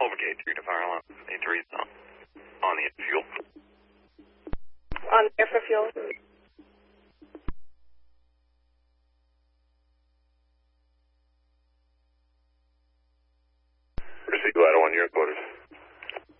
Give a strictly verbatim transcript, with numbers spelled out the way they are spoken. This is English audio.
Overgate three to fire alarm. eight three on, on the fuel. On there for fuel. Proceed, Ladder one, your quarters.